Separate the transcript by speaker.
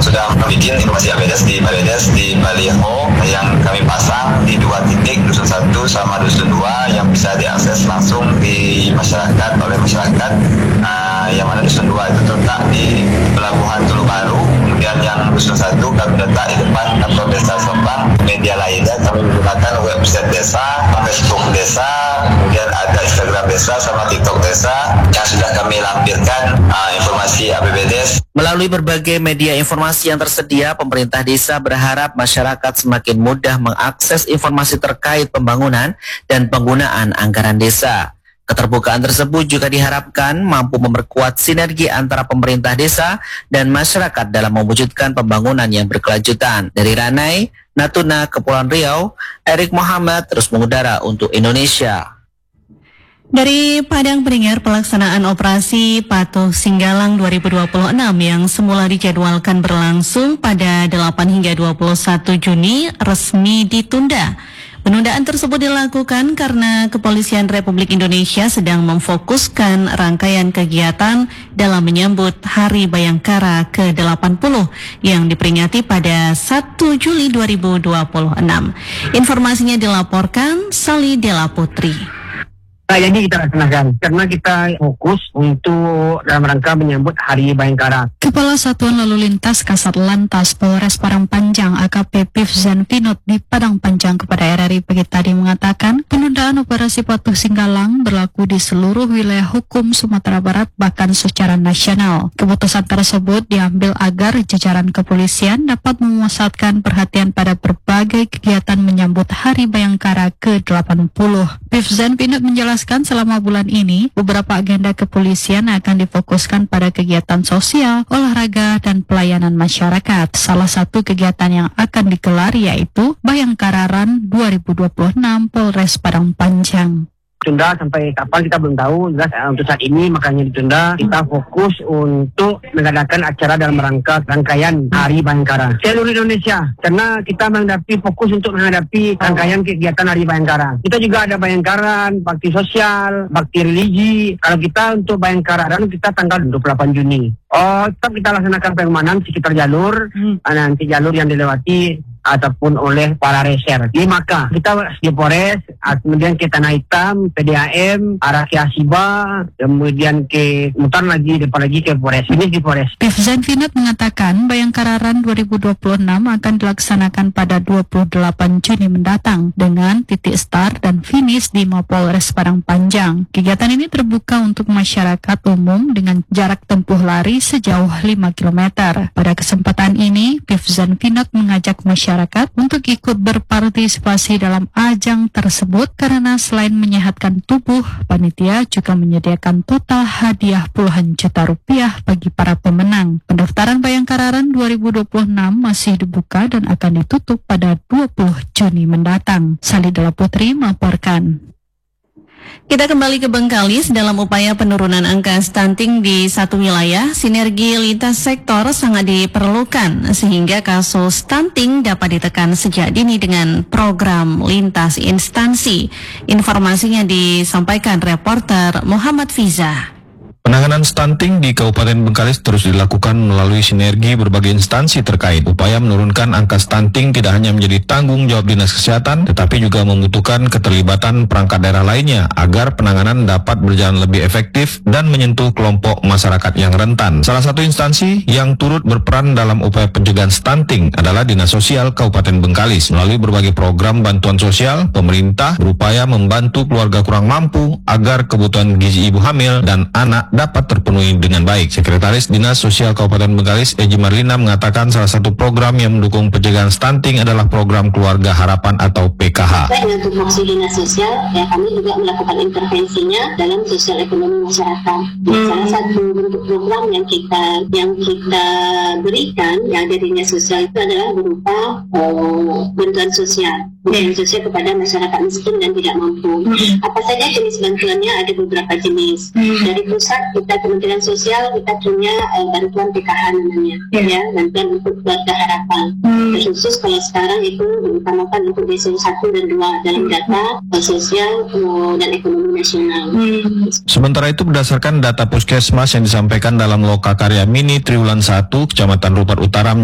Speaker 1: sudah membuat informasi APBDes di baliho yang kami pasang di 2 titik, Dusun 1 sama Dusun 2, yang bisa diakses langsung di masyarakat oleh masyarakat. Yang mana Dusun 2 itu terletak di Pelabuhan Tulu Baru, kemudian yang Dusun 1 kami letak di depan kantor desa Sombang. Media lainnya kami menggunakan website desa, Facebook desa, kemudian ada Instagram desa sama TikTok desa yang sudah kami lampirkan informasi APBDes.
Speaker 2: Melalui berbagai media informasi yang tersedia, pemerintah desa berharap masyarakat semakin mudah mengakses informasi terkait pembangunan dan penggunaan anggaran desa. Keterbukaan tersebut juga diharapkan mampu memperkuat sinergi antara pemerintah desa dan masyarakat dalam mewujudkan pembangunan yang berkelanjutan. Dari Ranai, Natuna, Kepulauan Riau, Erik Muhammad terus mengudara untuk Indonesia.
Speaker 3: Dari Padang Pendengar, pelaksanaan operasi Patuh Singgalang 2026 yang semula dijadwalkan berlangsung pada 8 hingga 21 Juni resmi ditunda. Penundaan tersebut dilakukan karena Kepolisian Republik Indonesia sedang memfokuskan rangkaian kegiatan dalam menyambut Hari Bayangkara ke-80 yang diperingati pada 1 Juli 2026. Informasinya dilaporkan Sali Dela Putri.
Speaker 4: Jadi kita laksanakan karena kita fokus untuk dalam rangka menyambut Hari Bayangkara.
Speaker 5: Kepala Satuan Lalu Lintas Kasat Lantas Polres Padang Panjang AKP Pifzen Pinot di Padang Panjang kepada RRI pagi tadi mengatakan penundaan operasi Patuh Singgalang berlaku di seluruh wilayah hukum Sumatera Barat bahkan secara nasional. Keputusan tersebut diambil agar jajaran kepolisian dapat memusatkan perhatian pada berbagai kegiatan menyambut Hari Bayangkara ke-80. Pifzen Pinot menjelaskan selama bulan ini, beberapa agenda kepolisian akan difokuskan pada kegiatan sosial, olahraga, dan pelayanan masyarakat. Salah satu kegiatan yang akan digelar yaitu Bayangkara Run 2026 Polres Padang Panjang.
Speaker 4: Tunda sampai kapan kita belum tahu. Jelas untuk saat ini makanya ditunda. Kita fokus untuk mengadakan acara dalam rangkaian Hari Bayangkara seluruh Indonesia, karena kita fokus untuk menghadapi rangkaian kegiatan Hari Bayangkara. Kita juga ada Bayangkara, bakti sosial, bakti religi. Kalau kita untuk Bayangkara dan kita tanggal 28 Juni. Tetap kita laksanakan pengamanan sekitar jalur, nanti jalur yang dilewati ataupun oleh para reser. Di Maka kita di Polres, kemudian ke Tanah Hitam, PDAM, arah ke Asiba, kemudian ke mutar lagi, depan lagi ke Polres. Ini di Polres.
Speaker 5: Pifzen Pinot mengatakan Bayangkara Run 2026 akan dilaksanakan pada 28 Juni mendatang dengan titik start dan finish di Mapolres Padang Panjang. Kegiatan ini terbuka untuk masyarakat umum dengan jarak tempuh lari sejauh 5 km. Pada kesempatan ini, Pifzen Pinot mengajak masyarakat untuk ikut berpartisipasi dalam ajang tersebut karena selain menyehatkan tubuh, panitia juga menyediakan total hadiah puluhan juta rupiah bagi para pemenang. Pendaftaran Bayangkara Run 2026 masih dibuka dan akan ditutup pada 20 Juni mendatang. Sali Dela Putri melaporkan.
Speaker 3: Kita kembali ke Bengkalis. Dalam upaya penurunan angka stunting di satu wilayah, sinergi lintas sektor sangat diperlukan sehingga kasus stunting dapat ditekan sejak dini dengan program lintas instansi. Informasinya disampaikan reporter Muhammad Fiza.
Speaker 6: Penanganan stunting di Kabupaten Bengkalis terus dilakukan melalui sinergi berbagai instansi terkait. Upaya menurunkan angka stunting tidak hanya menjadi tanggung jawab Dinas Kesehatan, tetapi juga membutuhkan keterlibatan perangkat daerah lainnya agar penanganan dapat berjalan lebih efektif dan menyentuh kelompok masyarakat yang rentan. Salah satu instansi yang turut berperan dalam upaya pencegahan stunting adalah Dinas Sosial Kabupaten Bengkalis. Melalui berbagai program bantuan sosial, pemerintah berupaya membantu keluarga kurang mampu agar kebutuhan gizi ibu hamil dan anak dapat terpenuhi dengan baik. Sekretaris Dinas Sosial Kabupaten Bengkalis, Eji Marlina, mengatakan salah satu program yang mendukung pencegahan stunting adalah program Keluarga Harapan atau PKH.
Speaker 7: Dengan tupoksi Dinas Sosial, kami juga melakukan intervensinya dalam sosial ekonomi masyarakat. Salah satu bentuk program yang kita berikan yang dari Dinas Sosial itu adalah berupa bantuan sosial. Bantuan sosial kepada masyarakat miskin dan tidak mampu. Apa saja jenis bantuannya? Ada beberapa jenis. Dari pusat kita Kementerian Sosial kita punya bantuan PKH namanya, ya, bantuan untuk Keluarga Harapan. Khusus kalau sekarang itu diutamakan untuk desa 1 dan 2 dalam data sosial dan ekonomi nasional.
Speaker 6: Sementara itu berdasarkan data Puskesmas yang disampaikan dalam Lokakarya Mini Triwulan 1 Kecamatan Rupat Utara